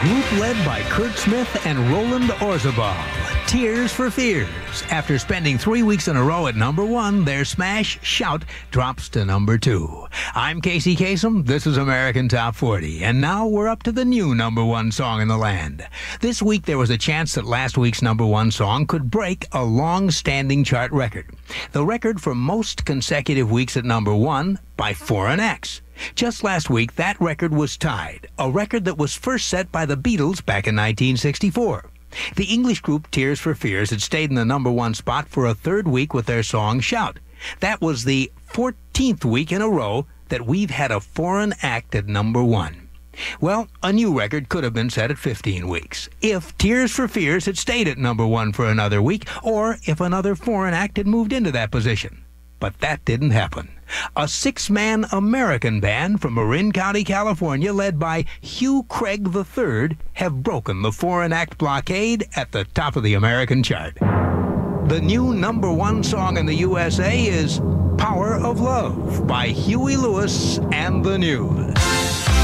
group led by Kurt Smith and Roland Orzabal, Tears for Fears. After spending 3 weeks in a row at number 1, their smash, Shout, drops to number 2. I'm Casey Kasem. This is American Top 40. And now we're up to the new number 1 song in the land. This week there was a chance that last week's number 1 song could break a long-standing chart record. The record for most consecutive weeks at number 1 by Foreign Acts. Just last week, that record was tied, a record that was first set by the Beatles back in 1964. The English group Tears for Fears had stayed in the number 1 spot for a third week with their song Shout. That was the 14th week in a row that we've had a foreign act at number 1. Well, a new record could have been set at 15 weeks, if Tears for Fears had stayed at number 1 for another week, or if another foreign act had moved into that position. But that didn't happen. A 6-man American band from Marin County, California, led by Hugh Craig III, have broken the foreign act blockade at the top of the American chart. The new number 1 song in the USA is Power of Love by Huey Lewis and the News.